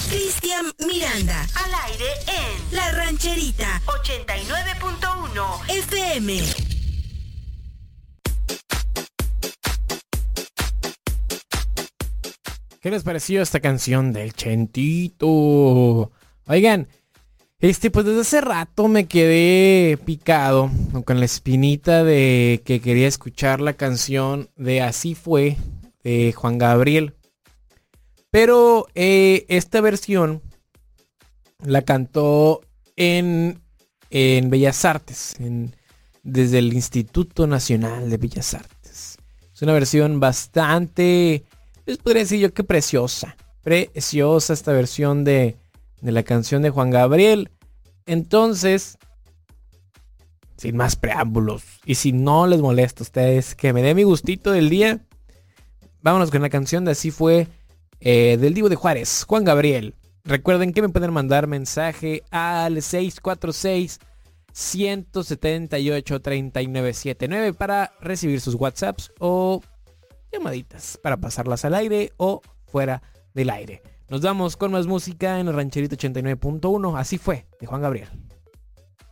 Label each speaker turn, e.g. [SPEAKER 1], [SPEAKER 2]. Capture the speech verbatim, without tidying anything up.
[SPEAKER 1] Cristian Miranda. Al aire en La Rancherita ochenta y nueve punto uno F M.
[SPEAKER 2] ¿Qué les pareció esta canción del Chentito? Oigan, este, pues desde hace rato me quedé picado con la espinita de que quería escuchar la canción de Así Fue de Juan Gabriel. Pero eh, esta versión la cantó en, en Bellas Artes, en, desde el Instituto Nacional de Bellas Artes. Es una versión bastante, les podría decir yo que preciosa. Preciosa esta versión de, de la canción de Juan Gabriel. Entonces, sin más preámbulos, y si no les molesta a ustedes que me dé mi gustito del día, vámonos con la canción de Así Fue. Eh, del Divo de Juárez, Juan Gabriel. Recuerden que me pueden mandar mensaje al seis cuatro seis, uno siete ocho, tres nueve siete nueve para recibir sus WhatsApps o llamaditas para pasarlas al aire o fuera del aire. Nos vamos con más música en el Rancherito ochenta y nueve punto uno. Así Fue, de Juan Gabriel.